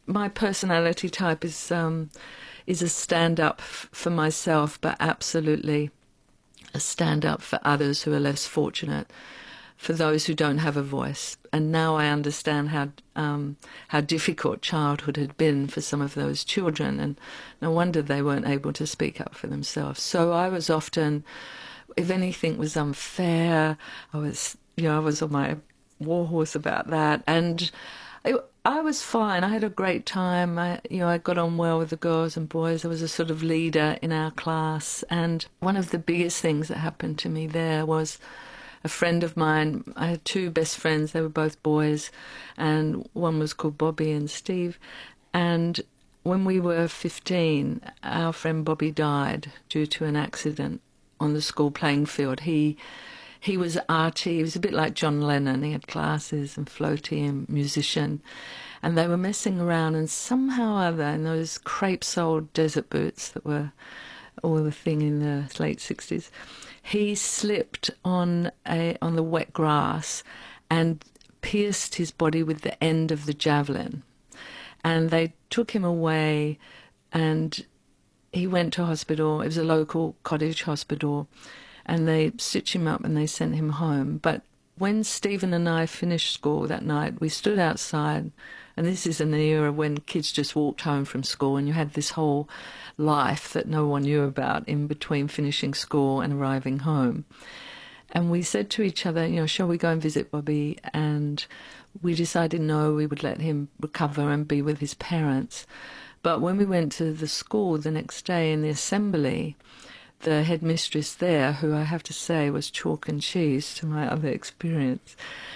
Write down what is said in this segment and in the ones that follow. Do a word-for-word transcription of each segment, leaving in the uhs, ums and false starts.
my personality type is um, is a stand-up f- for myself, but absolutely a stand-up for others who are less fortunate, for those who don't have a voice. And now I understand how um, how difficult childhood had been for some of those children, and no wonder they weren't able to speak up for themselves. So I was often, if anything was unfair, I was, you know, I was on my war horse about that, and I, I was fine. I had a great time. I, you know, I got on well with the girls and boys. I was a sort of leader in our class, and one of the biggest things that happened to me there was a friend of mine. I had two best friends. They were both boys, and one was called Bobby and Steve. And when we were fifteen, our friend Bobby died due to an accident on the school playing field. He he was arty. He was a bit like John Lennon. He had glasses and floaty and musician. And they were messing around, and somehow or other, in those crepe-soled desert boots that were all the thing in the late sixties, he slipped on a on the wet grass and pierced his body with the end of the javelin. And they took him away, and he went to hospital. It was a local cottage hospital, and they stitched him up and they sent him home. But when Stephen and I finished school that night, we stood outside, and this is an era when kids just walked home from school, and you had this whole life that no one knew about in between finishing school and arriving home. And we said to each other, you know, shall we go and visit Bobby? And we decided no, we would let him recover and be with his parents. But when we went to the school the next day in the assembly, the headmistress there, who I have to say was chalk and cheese to my other experience,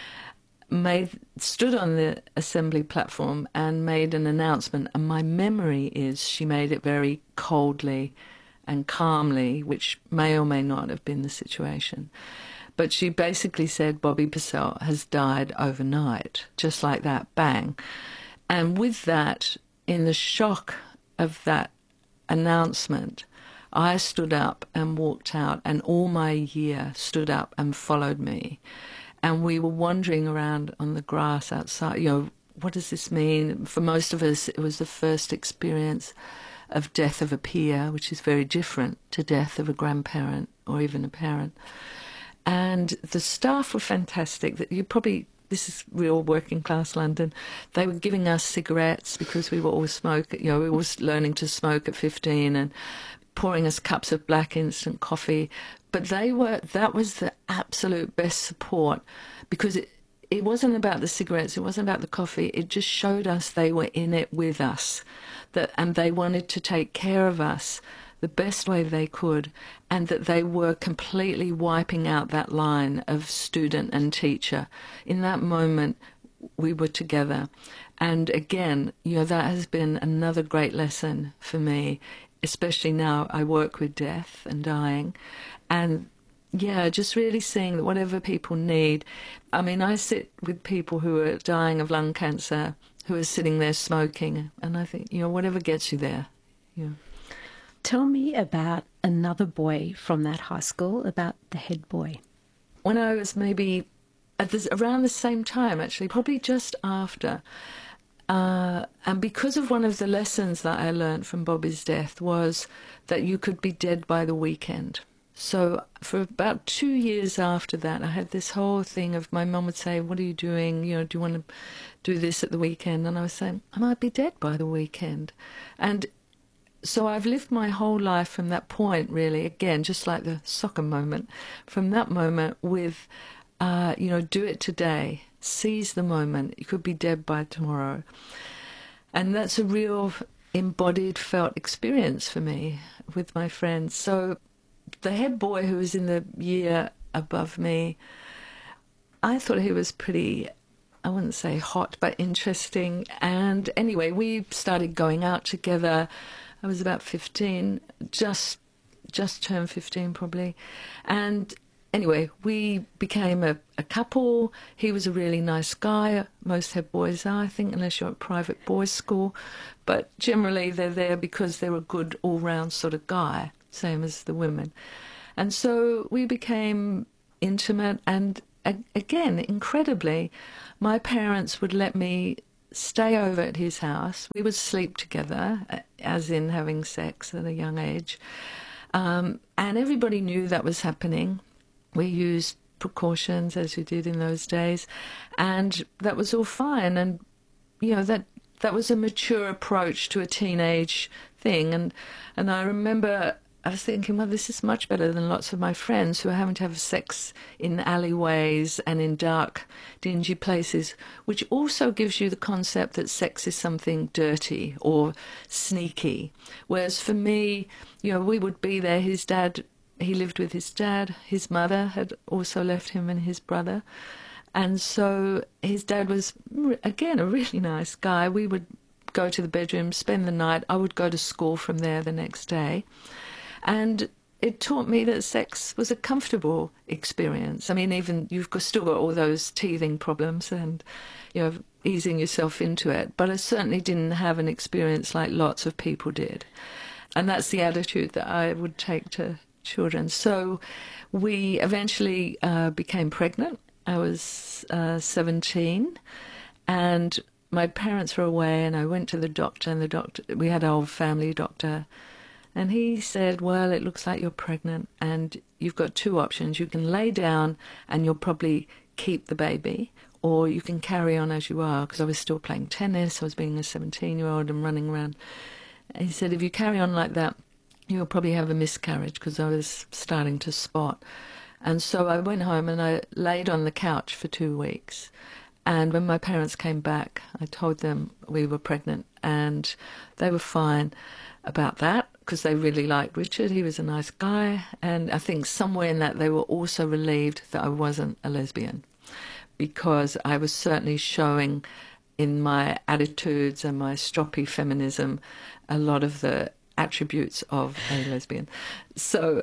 made stood on the assembly platform and made an announcement. And my memory is she made it very coldly and calmly, which may or may not have been the situation. But she basically said Bobby Purcell has died overnight, just like that, bang. And with that, in the shock of that announcement, I stood up and walked out, and all my year stood up and followed me. And we were wandering around on the grass outside. You know, what does this mean? For most of us, it was the first experience of death of a peer, which is very different to death of a grandparent or even a parent. And the staff were fantastic. That you probably, this is real working class London. They were giving us cigarettes because we were all smoking. You know, we were all learning to smoke at fifteen, and pouring us cups of black instant coffee. But they were, that was the absolute best support, because it, it wasn't about the cigarettes, it wasn't about the coffee, it just showed us they were in it with us, that, and they wanted to take care of us the best way they could, and that they were completely wiping out that line of student and teacher. In that moment, we were together. And again, you know, that has been another great lesson for me, especially now I work with death and dying. And yeah, just really seeing that whatever people need. I mean, I sit with people who are dying of lung cancer, who are sitting there smoking, and I think, you know, whatever gets you there. Yeah. Tell me about another boy from that high school, about the head boy. When I was maybe at this, around the same time, actually, probably just after, Uh, and because of one of the lessons that I learned from Bobby's death was that you could be dead by the weekend. So for about two years after that, I had this whole thing of my mum would say, what are you doing? You know, do you want to do this at the weekend? And I was saying, I might be dead by the weekend. And so I've lived my whole life from that point, really, again, just like the soccer moment, from that moment with, uh, you know, do it today. Seize the moment. You could be dead by tomorrow. And that's a real embodied, felt experience for me with my friends. So the head boy who was in the year above me, I thought he was pretty, I wouldn't say hot, but interesting. And anyway, we started going out together. I was about fifteen, just just turned fifteen probably. And anyway, we became a, a couple. He was a really nice guy. Most head boys are, I think, unless you're at private boys' school. But generally they're there because they're a good all-round sort of guy, same as the women. And so we became intimate, and a- again, incredibly, my parents would let me stay over at his house. We would sleep together, as in having sex at a young age. Um, and everybody knew that was happening. We used precautions, as you did in those days, and that was all fine. And, you know, that that was a mature approach to a teenage thing. And, and I remember I was thinking, well, this is much better than lots of my friends who are having to have sex in alleyways and in dark, dingy places, which also gives you the concept that sex is something dirty or sneaky. Whereas for me, you know, we would be there. His dad, he lived with his dad. His mother had also left him and his brother. And so his dad was, again, a really nice guy. We would go to the bedroom, spend the night. I would go to school from there the next day. And it taught me that sex was a comfortable experience. I mean, even you've still got all those teething problems and, you know, easing yourself into it. But I certainly didn't have an experience like lots of people did. And that's the attitude that I would take to children. So we eventually uh, became pregnant. I was uh, seventeen, and my parents were away, and I went to the doctor, and the doctor, we had our family doctor, and he said, well, it looks like you're pregnant and you've got two options. You can lay down and you'll probably keep the baby, or you can carry on as you are, because I was still playing tennis. I was being a seventeen-year-old and running around. And he said, if you carry on like that, you'll probably have a miscarriage, because I was starting to spot. And so I went home and I laid on the couch for two weeks. And when my parents came back, I told them we were pregnant, and they were fine about that, because they really liked Richard. He was a nice guy. And I think somewhere in that they were also relieved that I wasn't a lesbian, because I was certainly showing in my attitudes and my stroppy feminism a lot of the attributes of a lesbian. So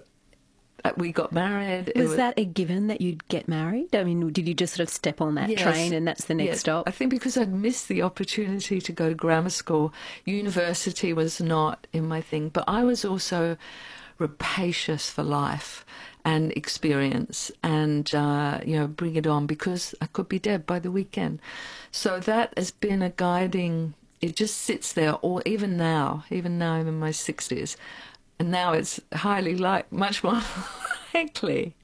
we got married. Was, was that a given that you'd get married? I mean, did you just sort of step on that yes. train and that's the next yes. stop? I think because I'd missed the opportunity to go to grammar school. University was not in my thing, but I was also rapacious for life and experience and, uh, you know, bring it on, because I could be dead by the weekend. So that has been a guiding, it just sits there, or even now, even now I'm in my sixties. And now it's highly like, much more likely.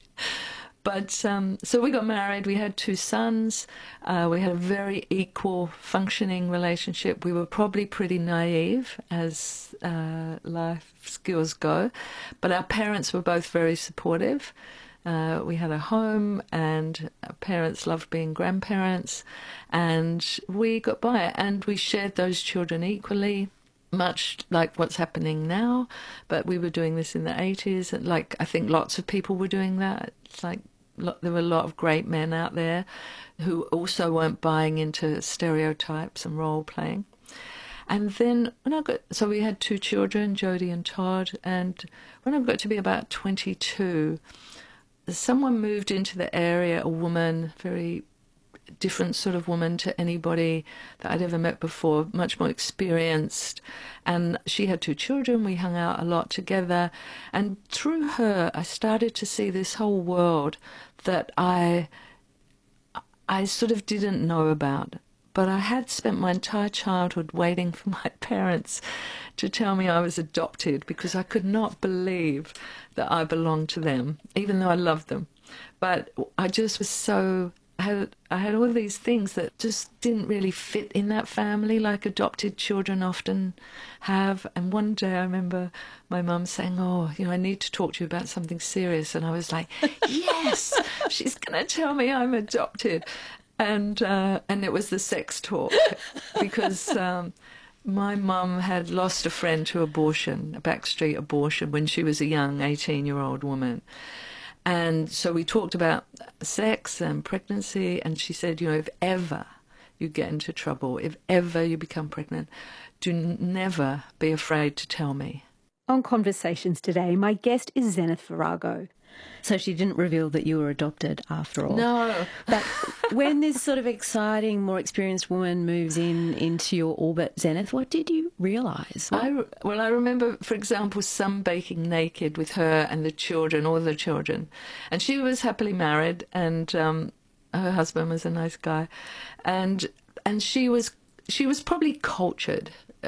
But um, so we got married. We had two sons. Uh, we had a very equal functioning relationship. We were probably pretty naive as uh, life skills go, but our parents were both very supportive. Uh, we had a home, and our parents loved being grandparents, and we got by, and we shared those children equally. Much like what's happening now, but we were doing this in the eighties, and like I think lots of people were doing that. It's like there were a lot of great men out there who also weren't buying into stereotypes and role playing. And then when I got, so we had two children, Jodie and Todd, and when I got to be about twenty-two, someone moved into the area, a woman, very different sort of woman to anybody that I'd ever met before, much more experienced. And she had two children. We hung out a lot together. And through her, I started to see this whole world that I, I sort of didn't know about. But I had spent my entire childhood waiting for my parents to tell me I was adopted, because I could not believe that I belonged to them, even though I loved them. But I just was so... I had, I had all these things that just didn't really fit in that family, like adopted children often have. And one day I remember my mum saying, oh, you know, I need to talk to you about something serious. And I was like, yes, she's going to tell me I'm adopted. And uh, and it was the sex talk, because um, my mum had lost a friend to abortion, a backstreet abortion, when she was a young eighteen-year-old woman. And so we talked about sex and pregnancy, and she said, you know, if ever you get into trouble, if ever you become pregnant, do never be afraid to tell me. On Conversations today, my guest is Zenith Virago. So she didn't reveal that you were adopted after all. No. But when this sort of exciting, more experienced woman moves in into your orbit, Zenith, what did you realise? I, well, I remember, for example, sunbaking naked with her and the children, all the children. And she was happily married, and um, her husband was a nice guy. And and she was she was probably cultured